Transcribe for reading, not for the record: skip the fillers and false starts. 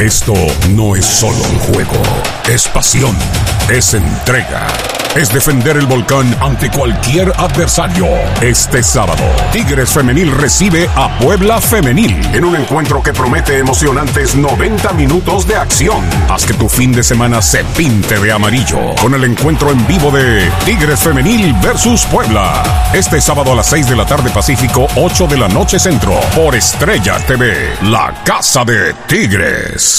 Esto no es solo un juego, es pasión, es entrega, es defender el volcán ante cualquier adversario. Este sábado, Tigres Femenil recibe a Puebla Femenil en un encuentro que promete emocionantes 90 minutos de acción. Haz que tu fin de semana se pinte de amarillo con el encuentro en vivo de Tigres Femenil versus Puebla. Este sábado a las 6 de la tarde Pacífico, 8 de la noche Centro, por Estrella TV, la casa de Tigres.